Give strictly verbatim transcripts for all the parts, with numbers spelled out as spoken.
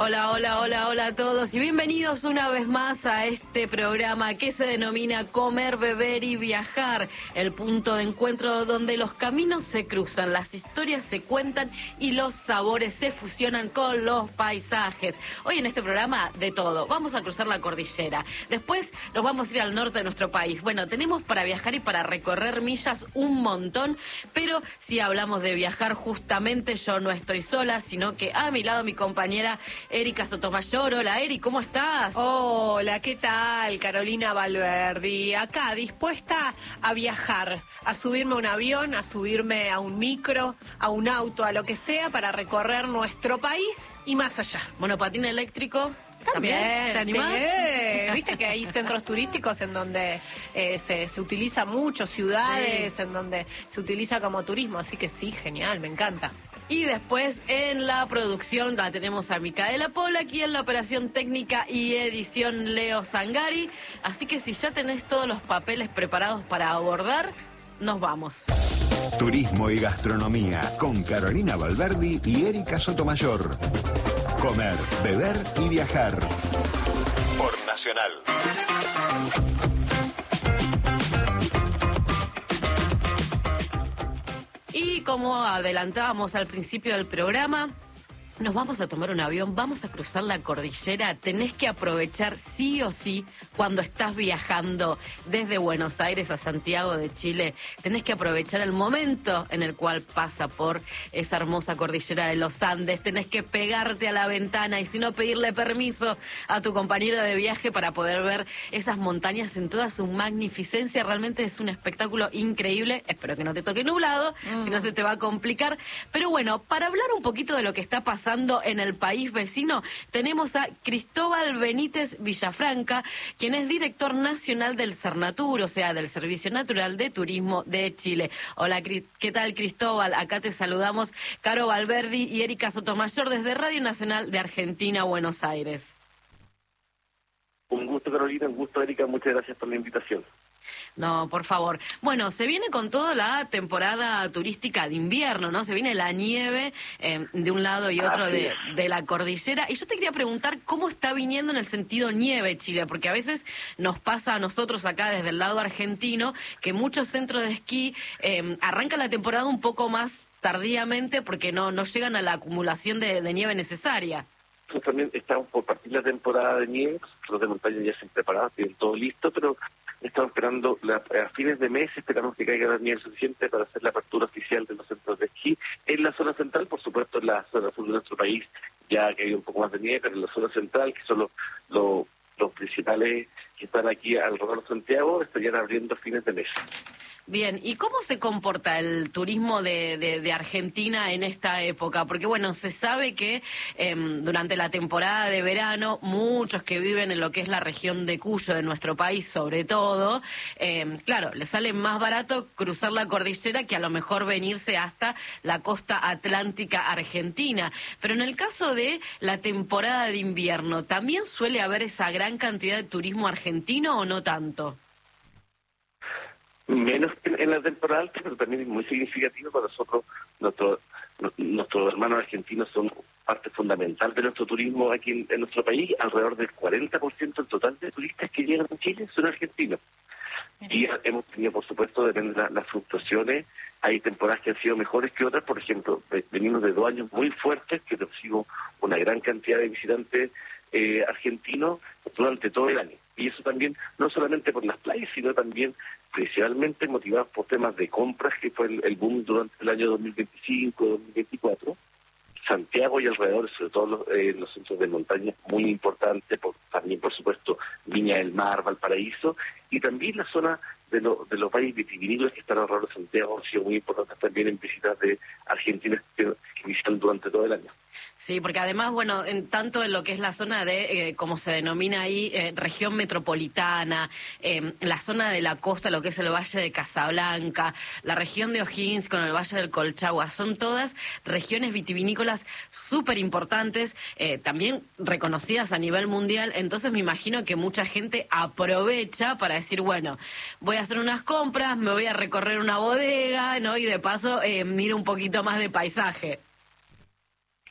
Hola, hola, hola, hola a todos y bienvenidos una vez más a este programa que se denomina Comer, Beber y Viajar, el punto de encuentro donde los caminos se cruzan, las historias se cuentan y los sabores se fusionan con los paisajes. Hoy en este programa de todo, vamos a cruzar la cordillera, después nos vamos a ir al norte de nuestro país. Bueno, tenemos para viajar y para recorrer millas un montón, pero si hablamos de viajar justamente yo no estoy sola, sino que a mi lado mi compañera Erika Sotomayor. Hola, Eri, ¿cómo estás? Hola, ¿qué tal? Carolina Valverdi, acá dispuesta a viajar, a subirme a un avión, a subirme a un micro, a un auto, a lo que sea para recorrer nuestro país y más allá. ¿Monopatín eléctrico? También, ¿Te animás? Sí. Viste que hay centros turísticos en donde eh, se, se utiliza mucho, ciudades, sí, en donde se utiliza como turismo, así que sí, genial, me encanta. Y después en la producción la tenemos a Micaela Pola, aquí en la operación técnica y edición Leo Zangari. Así que si ya tenés todos los papeles preparados para abordar, nos vamos. Turismo y gastronomía con Carolina Valverdi y Erika Sotomayor. Comer, beber y viajar. Por Nacional. Y como adelantábamos al principio del programa, nos vamos a tomar un avión, vamos a cruzar la cordillera. Tenés que aprovechar sí o sí cuando estás viajando desde Buenos Aires a Santiago de Chile. Tenés que aprovechar el momento en el cual pasa por esa hermosa cordillera de los Andes. Tenés que pegarte a la ventana y si no pedirle permiso a tu compañero de viaje para poder ver esas montañas en toda su magnificencia. Realmente es un espectáculo increíble. Espero que no te toque nublado, mm. si no se te va a complicar. Pero bueno, para hablar un poquito de lo que está pasando en el país vecino, tenemos a Cristóbal Benítez Villafranca, quien es director nacional del Cernatur, o sea, del Servicio Natural de Turismo de Chile. Hola, ¿qué tal, Cristóbal? Acá te saludamos Caro Valverdi y Erika Sotomayor desde Radio Nacional de Argentina, Buenos Aires. Un gusto, Carolina, un gusto, Erika, muchas gracias por la invitación. No, por favor. Bueno, se viene con toda la temporada turística de invierno, ¿no? Se viene la nieve eh, de un lado y otro de, de la cordillera. Y yo te quería preguntar cómo está viniendo en el sentido nieve Chile, porque a veces nos pasa a nosotros acá desde el lado argentino que muchos centros de esquí eh, arrancan la temporada un poco más tardíamente porque no, no llegan a la acumulación de, de nieve necesaria. Nosotros también estamos por partir la temporada de nieve, los de montaña ya se han preparado, tienen todo listo, pero estamos esperando, la, a fines de mes esperamos que caiga la nieve suficiente para hacer la apertura oficial de los centros de esquí. En la zona central, por supuesto, en la zona sur de nuestro país ya ha caído un poco más de nieve, pero en la zona central, que son los, los, los principales que están aquí alrededor de Santiago, estarían abriendo a fines de mes. Bien, ¿y cómo se comporta el turismo de, de, de Argentina en esta época? Porque, bueno, se sabe que eh, durante la temporada de verano, muchos que viven en lo que es la región de Cuyo, de nuestro país sobre todo, eh, claro, les sale más barato cruzar la cordillera que a lo mejor venirse hasta la costa atlántica argentina. Pero en el caso de la temporada de invierno, ¿también suele haber esa gran cantidad de turismo argentino o no tanto? Menos en la temporada alta, pero también es muy significativo para nosotros. Nuestro, nuestros hermanos argentinos son parte fundamental de nuestro turismo aquí en, en nuestro país. Alrededor del cuarenta por ciento del total de turistas que llegan a Chile son argentinos. Y hemos tenido, por supuesto, depende de la, las fluctuaciones. Hay temporadas que han sido mejores que otras. Por ejemplo, venimos de dos años muy fuertes que recibimos una gran cantidad de visitantes eh, argentinos durante todo el año. Y eso también, no solamente por las playas, sino también principalmente motivados por temas de compras, que fue el, el boom durante el año dos mil veinticinco, dos mil veinticuatro. Santiago y alrededor, sobre todo los, eh, los centros de montaña, muy importantes, por, también por supuesto Viña del Mar, Valparaíso, y también la zona de, lo, de los valles vitivinícolas que están alrededor de Santiago han sido muy importantes también en visitas de argentinos que, que visitan durante todo el año. Sí, porque además, bueno, en tanto en lo que es la zona de, eh, como se denomina ahí, eh, región metropolitana, eh, la zona de la costa, lo que es el Valle de Casablanca, la región de O'Higgins con el Valle del Colchagua, son todas regiones vitivinícolas súper importantes, eh, también reconocidas a nivel mundial. Entonces me imagino que mucha gente aprovecha para decir, bueno, voy a hacer unas compras, me voy a recorrer una bodega, ¿no? Y de paso eh, miro un poquito más de paisaje.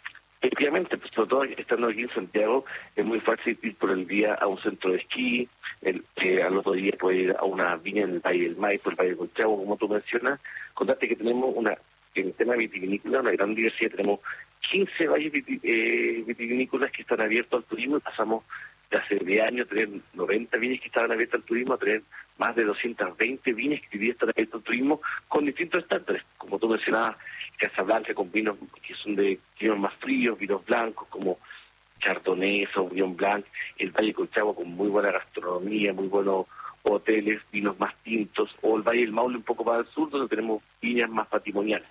Efectivamente, pues sobre todo estando aquí en Santiago, es muy fácil ir por el día a un centro de esquí, el, eh, al otro día puede ir a una viña en el Valle del Maipo, el Valle del Colchagua, como tú mencionas. Contarte que tenemos una, en el tema vitivinícola, una gran diversidad. Tenemos quince valles viti, eh, vitivinícolas que están abiertos al turismo, y pasamos de hace diez años a tener noventa viñas que estaban abiertas al turismo a tener más de doscientas veinte viñas que hoy día están abiertas al turismo con distintos estándares, como tú mencionabas, Casablanca con vinos que son de vinos más fríos, vinos blancos como Chardonnay, Sauvignon Blanc, el Valle Colchagua con muy buena gastronomía, muy buenos hoteles, vinos más tintos, o el Valle del Maule un poco más al sur, donde tenemos viñas más patrimoniales.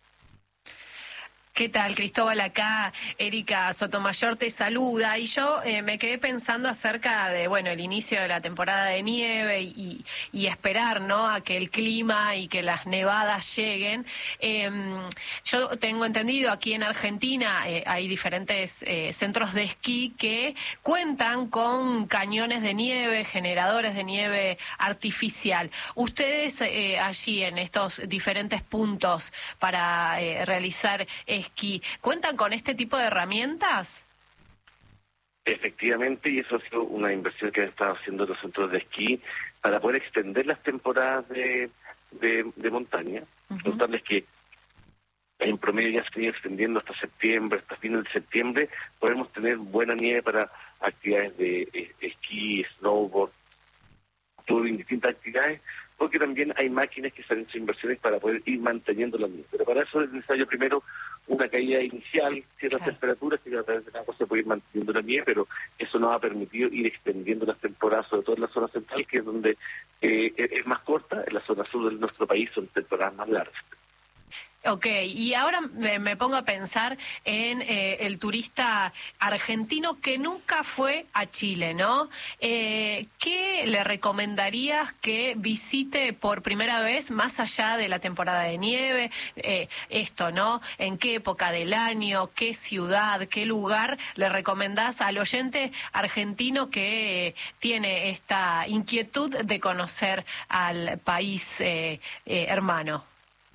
¿Qué tal, Cristóbal? Acá Erika Sotomayor te saluda, y yo eh, me quedé pensando acerca de, bueno, el inicio de la temporada de nieve y, y esperar, ¿no?, a que el clima y que las nevadas lleguen. Eh, yo tengo entendido, aquí en Argentina eh, hay diferentes eh, centros de esquí que cuentan con cañones de nieve, generadores de nieve artificial. Ustedes eh, allí en estos diferentes puntos para eh, realizar esquí, ¿cuentan con este tipo de herramientas? Efectivamente, y eso ha sido una inversión que han estado haciendo los centros de esquí para poder extender las temporadas de, de, de montaña. Uh-huh. Contarles que en promedio ya se viene extendiendo hasta septiembre, hasta fines de septiembre, podemos tener buena nieve para actividades de eh, esquí, snowboard, touring, distintas actividades, porque también hay máquinas que están hecho inversiones para poder ir manteniendo la nieve. Pero para eso es necesario primero una caída inicial, ciertas claro. temperaturas, que a través del agua se puede ir manteniendo la nieve, pero eso nos ha permitido ir extendiendo las temporadas, sobre todo en la zona central, que es donde eh, es más corta. En la zona sur de nuestro país son temporadas más largas. Ok, y ahora me, me pongo a pensar en eh, el turista argentino que nunca fue a Chile, ¿no? Eh, ¿Qué le recomendarías que visite por primera vez, más allá de la temporada de nieve? Eh, esto, ¿no? ¿En qué época del año, qué ciudad, qué lugar le recomendás al oyente argentino que eh, tiene esta inquietud de conocer al país eh, eh, hermano?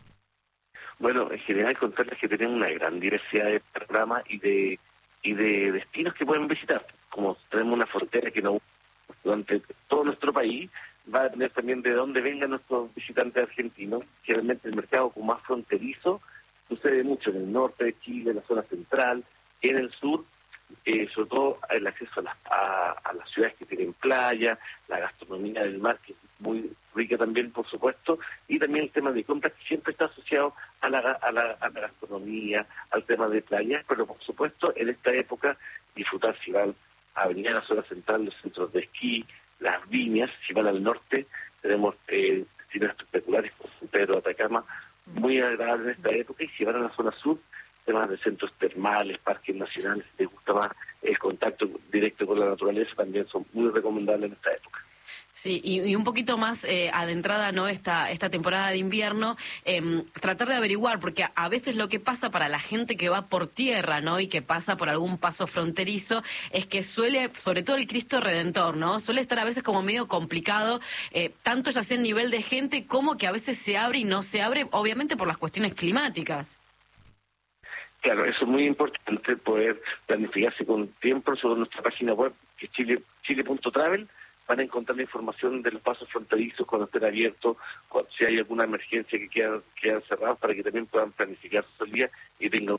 Bueno, en general contarles que tenemos una gran diversidad de programas y de y de destinos que pueden visitar. Como tenemos una frontera que no durante todo nuestro país, va a depender también de dónde vengan nuestros visitantes argentinos. Generalmente el mercado como más fronterizo sucede mucho en el norte de Chile, en la zona central, en el sur, eh, sobre todo el acceso a las, a, a las ciudades que tienen playa, la gastronomía del mar, que es muy rica también, por supuesto, y también el tema de compras, que siempre está asociado a la, a la, a la gastronomía, al tema de playas, pero por supuesto en esta época disfrutar, si van a venir a la zona central, los centros de esquí, las viñas. Si van al norte, tenemos eh, destinos espectaculares como San Pedro de Atacama, muy agradables en esta época, y si van a la zona sur, temas de centros termales, parques nacionales, si les gusta más el contacto directo con la naturaleza, también son muy recomendables en esta época. Sí, y, y un poquito más eh, adentrada, ¿no?, esta esta temporada de invierno, eh, tratar de averiguar, porque a, a veces lo que pasa para la gente que va por tierra, ¿no?, y que pasa por algún paso fronterizo, es que suele, sobre todo el Cristo Redentor, ¿no?, suele estar a veces como medio complicado, eh, tanto ya sea en nivel de gente, como que a veces se abre y no se abre, obviamente por las cuestiones climáticas. Claro, eso es muy importante, poder planificarse con tiempo. Sobre nuestra página web, que es chile, chile punto travel, van a encontrar la información de los pasos fronterizos cuando estén abiertos, cuando, si hay alguna emergencia que quedan, quedan cerrados, para que también puedan planificar su salida y tengan...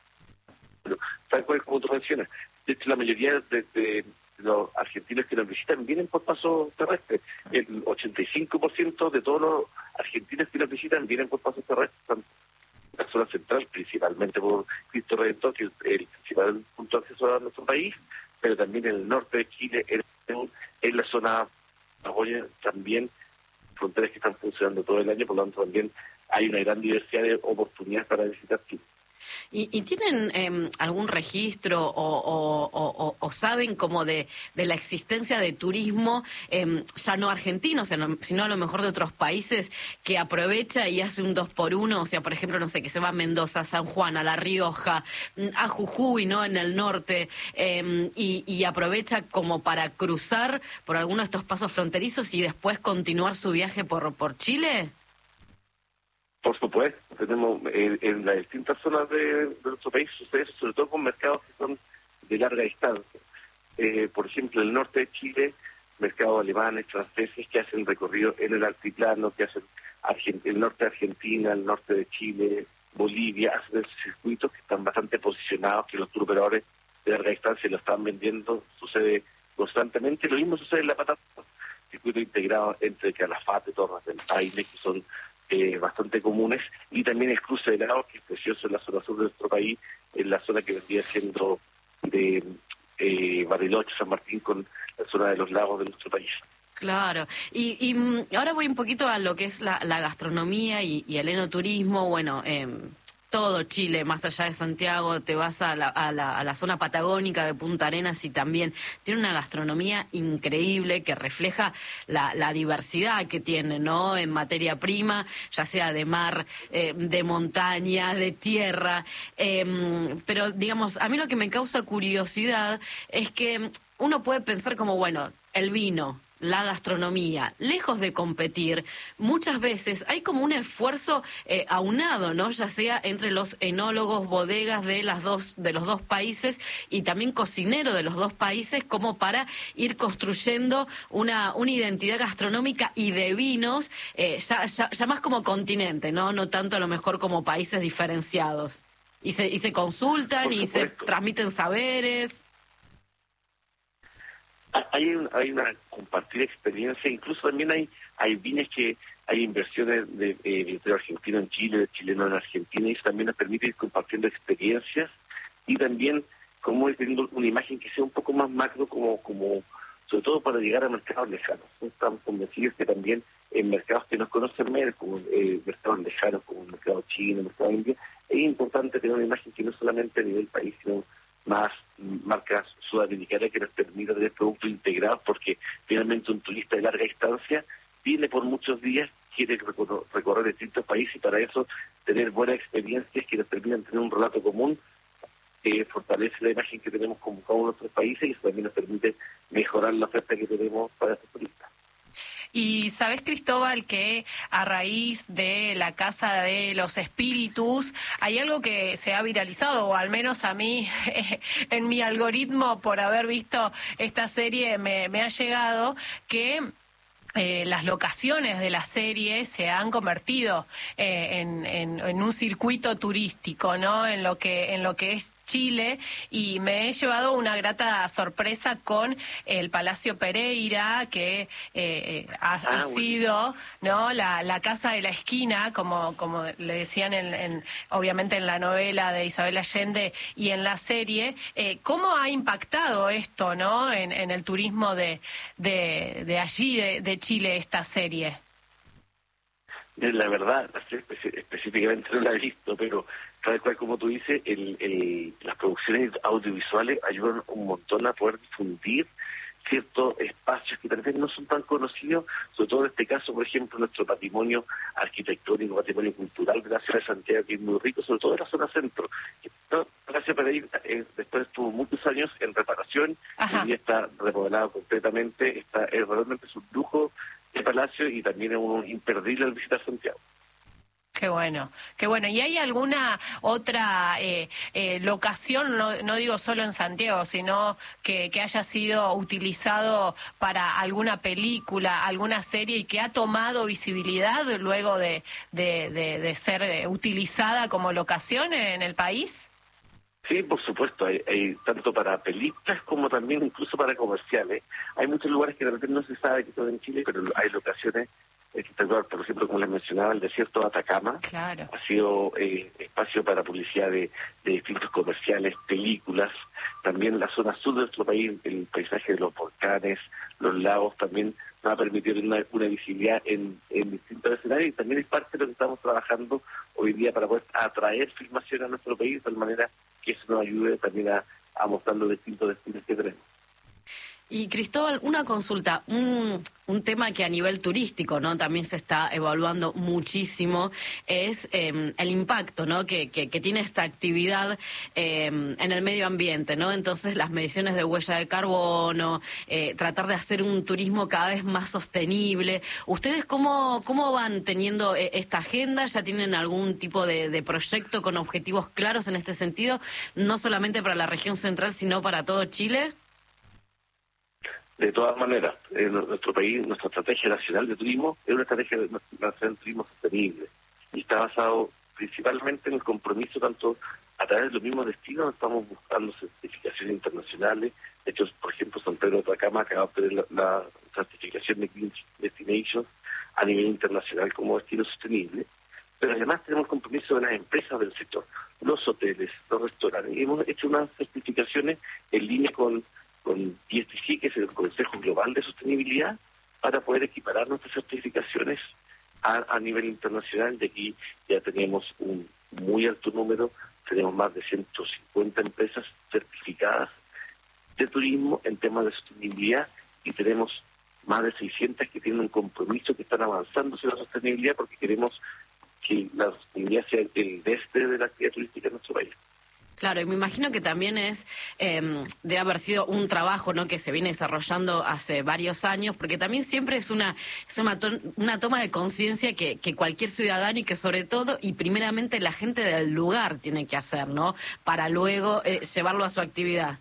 Tal cual como tú mencionas, de hecho la mayoría de, de los argentinos que nos visitan vienen por paso terrestre. El ochenta y cinco por ciento de todos los argentinos que nos visitan vienen por paso terrestre. La zona central, principalmente por Cristo Redentor, que es el principal punto de acceso a nuestro país, pero también en el norte de Chile, en, en la zona Patagonia, también fronteras que están funcionando todo el año, por lo tanto también hay una gran diversidad de oportunidades para visitar Chile. ¿Y, y tienen eh, algún registro o, o, o, o saben como de, de la existencia de turismo, eh, ya no argentino, sino a lo mejor de otros países, que aprovecha y hace un dos por uno? O sea, por ejemplo, no sé, que se va a Mendoza, a San Juan, a La Rioja, a Jujuy, ¿no?, en el norte, eh, y, y aprovecha como para cruzar por alguno de estos pasos fronterizos y después continuar su viaje por, por Chile. Por supuesto, tenemos eh, en las distintas zonas de, de nuestro país sucede eso, sobre todo con mercados que son de larga distancia. Eh, por ejemplo, en el norte de Chile, mercados alemanes, franceses que hacen recorrido en el altiplano, que hacen Argent- el norte de Argentina, el norte de Chile, Bolivia, hacen esos circuitos que están bastante posicionados, que los tour operadores de larga distancia lo están vendiendo, sucede constantemente. Lo mismo sucede en La Patagonia, circuito integrado entre Calafate, Torres del Paine, que son eh, bastante comunes, y también el cruce de lagos, que es precioso en la zona sur de nuestro país, en la zona que vendría siendo de eh, Bariloche, San Martín, con la zona de los lagos de nuestro país. Claro, y, y mm, ahora voy un poquito a lo que es la, la gastronomía y, y el enoturismo. Bueno, eh, todo Chile, más allá de Santiago, te vas a la, a, la, a la zona patagónica de Punta Arenas y también tiene una gastronomía increíble que refleja la, la diversidad que tiene, ¿no? En materia prima, ya sea de mar, eh, de montaña, de tierra. Eh, pero, digamos, a mí lo que me causa curiosidad es que uno puede pensar como, bueno, el vino, la gastronomía, lejos de competir, muchas veces hay como un esfuerzo eh, aunado, ¿no? Ya sea entre los enólogos, bodegas de las dos, de los dos países y también cocineros de los dos países, como para ir construyendo una, una identidad gastronómica y de vinos, eh, ya, ya, ya más como continente, ¿no? No tanto a lo mejor como países diferenciados. Y se, y se consultan y se transmiten saberes. Hay, un, hay una compartida experiencia, incluso también hay hay bienes que hay inversiones de, de, de argentino en Chile, de chileno en Argentina, y eso también nos permite ir compartiendo experiencias y también como ir teniendo una imagen que sea un poco más macro, como como sobre todo para llegar a mercados lejanos. Estamos convencidos que también en mercados que nos conocen menos, como eh, mercados lejanos, como el mercado chino, el mercado indio, es importante tener una imagen que no solamente a nivel país, sino más marcas sudamericanas que nos permitan tener productos integrados, porque finalmente un turista de larga distancia viene por muchos días, quiere recorrer, recorrer distintos países, y para eso tener buenas experiencias que nos permitan tener un relato común eh, fortalece la imagen que tenemos como cada uno de nuestros países, y eso también nos permite mejorar la oferta que tenemos para estos turistas. Y sabes, Cristóbal, que a raíz de la Casa de los Espíritus hay algo que se ha viralizado, o al menos a mí, en mi algoritmo, por haber visto esta serie, me, me ha llegado que Eh, las locaciones de la serie se han convertido eh, en, en, en un circuito turístico, ¿no? En lo que en lo que es Chile, y me he llevado una grata sorpresa con el Palacio Pereira, que eh, ha, ah, ha sido, ¿no? La, la casa de la esquina, como como le decían en, en obviamente en la novela de Isabel Allende y en la serie. Eh, ¿Cómo ha impactado esto, ¿no? En, en el turismo de de, de allí, de, de Chile, esta serie? La verdad, específicamente no la he visto, pero tal cual como tú dices, el, el, las producciones audiovisuales ayudan un montón a poder difundir ciertos espacios que tal vez no son tan conocidos, sobre todo en este caso, por ejemplo, nuestro patrimonio arquitectónico, patrimonio cultural de la ciudad de Santiago, que es muy rico, sobre todo en la zona centro. Gracias por ir, eh, después estuvo muchos años en reparación, y está remodelado completamente, está es realmente es un lujo de palacio, y también es un imperdible al visitar Santiago. Qué bueno, qué bueno. ¿Y hay alguna otra eh, eh, locación, no, no digo solo en Santiago, sino que, que haya sido utilizado para alguna película, alguna serie, y que ha tomado visibilidad luego de, de, de, de ser utilizada como locación en el país? Sí, por supuesto, hay, hay tanto para películas como también incluso para comerciales. Hay muchos lugares que de repente no se sabe que son en Chile, pero hay locaciones espectaculares. Por ejemplo, como les mencionaba, el desierto de Atacama, claro, ha sido eh, espacio para publicidad de, de distintos comerciales, películas. También la zona sur de nuestro país, el paisaje de los volcanes, los lagos, también nos ha permitido una, una visibilidad en, en distintos escenarios, y también es parte de lo que estamos trabajando hoy día para poder atraer filmación a nuestro país, de tal manera que eso nos ayude también a, a mostrar los distintos destinos que tenemos. Y Cristóbal, una consulta, un, un tema que a nivel turístico, ¿no? También se está evaluando muchísimo, es eh, el impacto, ¿no? Que, que, que tiene esta actividad eh, en el medio ambiente, ¿no? Entonces las mediciones de huella de carbono, eh, tratar de hacer un turismo cada vez más sostenible. ¿Ustedes cómo, cómo van teniendo eh, esta agenda? ¿Ya tienen algún tipo de, de proyecto con objetivos claros en este sentido? No solamente para la región central, sino para todo Chile. De todas maneras, en nuestro país, nuestra estrategia nacional de turismo es una estrategia nacional de turismo sostenible y está basado principalmente en el compromiso tanto a través de los mismos destinos. Estamos buscando certificaciones internacionales. De hecho, por ejemplo, San Pedro de Atacama acaba de obtener la, la certificación de Green Destinations a nivel internacional como destino sostenible. Pero además tenemos el compromiso de las empresas del sector, los hoteles, los restaurantes. Y hemos hecho unas certificaciones en línea con con I S T C, que es el Consejo Global de Sostenibilidad, para poder equiparar nuestras certificaciones a, a nivel internacional. De aquí ya tenemos un muy alto número, tenemos más de ciento cincuenta empresas certificadas de turismo en temas de sostenibilidad y tenemos más de seiscientas que tienen un compromiso, que están avanzando hacia la sostenibilidad, porque queremos que la sostenibilidad sea el desde de la actividad turística en nuestro país. Claro, y me imagino que también es eh, de haber sido un trabajo, ¿no?, que se viene desarrollando hace varios años, porque también siempre es una es una, to una toma de conciencia que, que cualquier ciudadano y que sobre todo y primeramente la gente del lugar tiene que hacer, ¿no?, para luego eh, llevarlo a su actividad.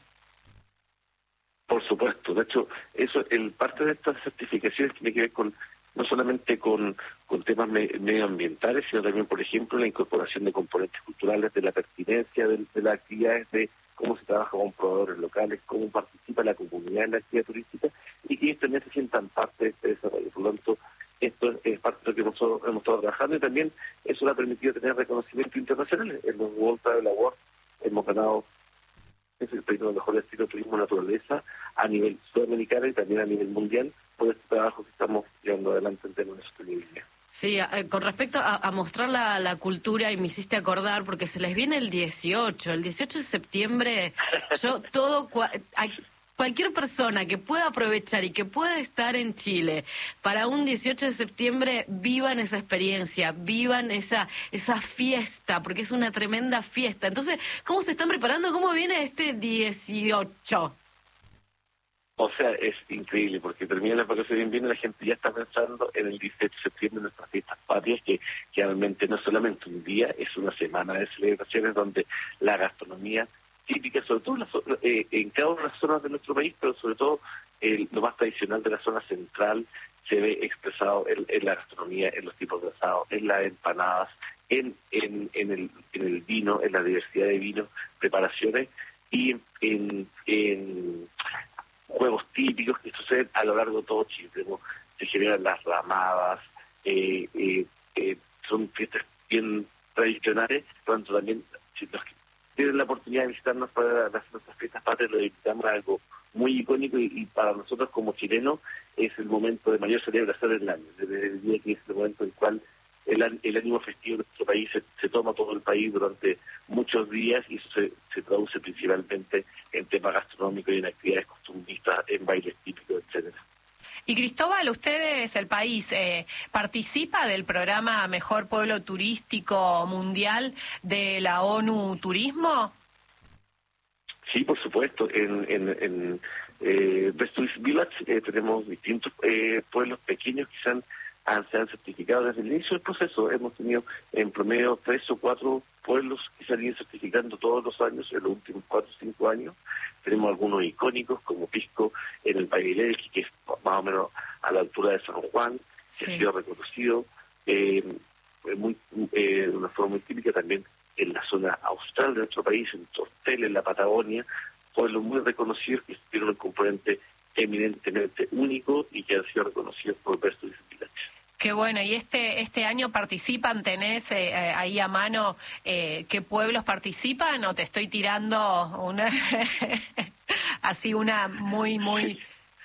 Por supuesto, de hecho, eso, el parte de estas certificaciones tiene que ver con no solamente con, con temas me, medioambientales, sino también, por ejemplo, la incorporación de componentes culturales, de la pertinencia de, de las actividades, de cómo se trabaja con proveedores locales, cómo participa la comunidad en la actividad turística, y que ellos también se sientan parte de este desarrollo. Por lo tanto, esto es, es parte de lo que nosotros hemos estado trabajando, y también eso le ha permitido tener reconocimiento internacional. En los World Travel Awards hemos ganado, es el premio de mejor estilo turismo naturaleza a nivel sudamericano y también a nivel mundial, por este trabajo que estamos llevando adelante en temas de sostenibilidad. Sí, eh, con respecto a, a mostrar la, la cultura, y me hiciste acordar, porque se les viene el dieciocho, el dieciocho de septiembre, yo todo, cua, a, cualquier persona que pueda aprovechar y que pueda estar en Chile para un dieciocho de septiembre, vivan esa experiencia, vivan esa, esa fiesta, porque es una tremenda fiesta. Entonces, ¿cómo se están preparando? ¿Cómo viene este dieciocho? O sea, es increíble, porque termina la vacación bien y la gente ya está pensando en el dieciocho de septiembre, en nuestras fiestas patrias, que, que realmente no es solamente un día, es una semana de celebraciones donde la gastronomía típica, sobre todo en, la, eh, en cada una de las zonas de nuestro país, pero sobre todo eh, lo más tradicional de la zona central, se ve expresado en, en la gastronomía, en los tipos de asado, en las empanadas, en, en, en, el, en el vino, en la diversidad de vinos, preparaciones, y en... en juegos típicos que suceden a lo largo de todo Chile. Se generan las ramadas, eh, eh, eh, son fiestas bien tradicionales, por lo tanto también, si los que tienen la oportunidad de visitarnos para las, nuestras fiestas patrias, lo invitamos a algo muy icónico, y, y para nosotros como chilenos es el momento de mayor celebración del año, desde el día que es el momento en el cual el, el ánimo festivo de nuestro país se, se toma todo el país durante muchos días, y eso se, se traduce principalmente en temas gastronómicos y en actividades costumbristas, en bailes típicos, etcétera. Y Cristóbal, ustedes, el país, eh, ¿participa del programa Mejor Pueblo Turístico Mundial de la ONU Turismo? Sí, por supuesto. En, en, en eh, Best Tourist Village eh, tenemos distintos eh, pueblos pequeños que se han Han, se han certificado desde el inicio del proceso. Hemos tenido en promedio tres o cuatro pueblos que se han ido certificando todos los años, en los últimos cuatro o cinco años. Tenemos algunos icónicos, como Pisco en el Valle del Elqui, que es más o menos a la altura de San Juan, que sí ha sido reconocido eh, muy, eh, de una forma muy típica también en la zona austral de nuestro país, en Tortel, en la Patagonia, pueblos muy reconocidos que tienen un componente eminentemente único y que han sido reconocidos por Best Tourist Village. Qué bueno, y este este año participan, ¿tenés eh, ahí a mano eh, qué pueblos participan, o te estoy tirando una así una muy, muy...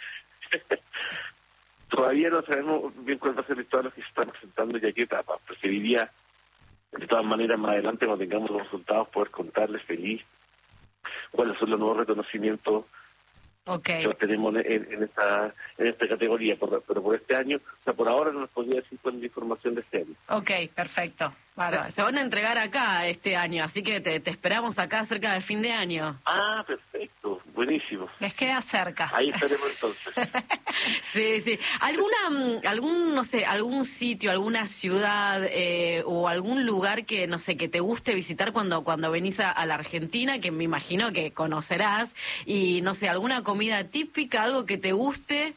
Todavía no sabemos bien cuál va a ser el listado de los que se están presentando y a qué etapa. Preferiría, de todas maneras, más adelante, cuando tengamos los resultados, poder contarles feliz cuáles son los nuevos reconocimientos Okay. que lo tenemos en, en esta en esta categoría, por, pero por este año, o sea, por ahora no nos podría decir cuál es la información de este año. Ok, perfecto. Se, se van a entregar acá este año, así que te, te esperamos acá cerca de fin de año. Ah, perfecto, buenísimo. Les queda cerca. Ahí estaremos entonces. Sí, sí. ¿Alguna, algún, no sé, algún sitio, alguna ciudad eh, o algún lugar que, no sé, que te guste visitar cuando, cuando venís a, a la Argentina, que me imagino que conocerás, y, no sé, alguna comida típica, algo que te guste?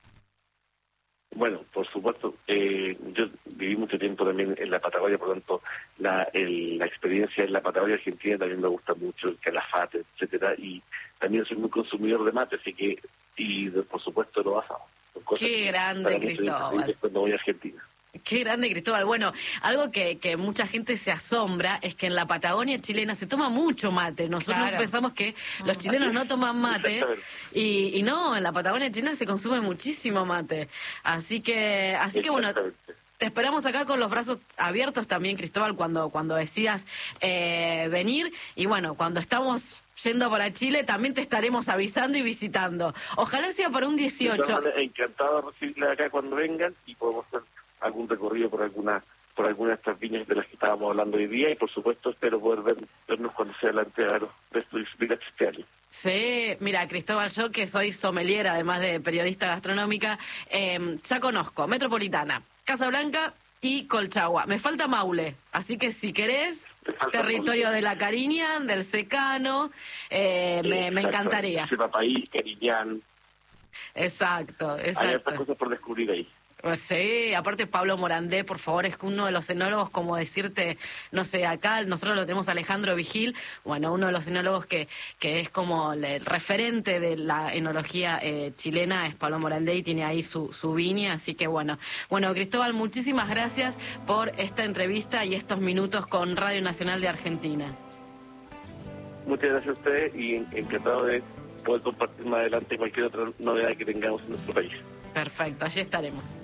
Bueno, por supuesto, eh, yo viví mucho tiempo también en la Patagonia, por lo tanto, la, el, la experiencia en la Patagonia Argentina también me gusta mucho, el calafate, etcétera, y también soy muy consumidor de mate, así que, y de, por supuesto lo asado. Qué grande, Cristóbal. Cuando voy a Argentina. Qué grande, Cristóbal. Bueno, algo que, que mucha gente se asombra es que en la Patagonia chilena se toma mucho mate. Nosotros Claro. pensamos que los chilenos no toman mate y, y no, en la Patagonia chilena se consume muchísimo mate. Así que, así que bueno, te esperamos acá con los brazos abiertos también, Cristóbal, cuando, cuando decidas eh, venir. Y bueno, cuando estamos yendo para Chile, también te estaremos avisando y visitando. Ojalá sea para un dieciocho. Encantado de recibirle acá cuando vengan y podemos hacer algún recorrido por alguna por alguna de estas viñas de las que estábamos hablando hoy día, y por supuesto espero poder ver, vernos cuando sea la entrega de estos viñas este año. Sí, mira, Cristóbal, yo que soy sommelier, además de periodista gastronómica, eh, ya conozco Metropolitana, Casablanca y Colchagua. Me falta Maule, así que si querés, territorio Maule, de la Cariñán, del Secano, eh, me, me encantaría. Papaí, Cariñán. Exacto, exacto. Hay otras cosas por descubrir ahí. Pues sí, aparte Pablo Morandé, por favor, es uno de los enólogos, como decirte, no sé, acá nosotros lo tenemos a Alejandro Vigil, bueno, uno de los enólogos que, que es como el referente de la enología eh, chilena, es Pablo Morandé, y tiene ahí su, su viña, así que bueno. Bueno, Cristóbal, muchísimas gracias por esta entrevista y estos minutos con Radio Nacional de Argentina. Muchas gracias a ustedes y encantado de poder compartir más adelante cualquier otra novedad que tengamos en nuestro país. Perfecto, allí estaremos.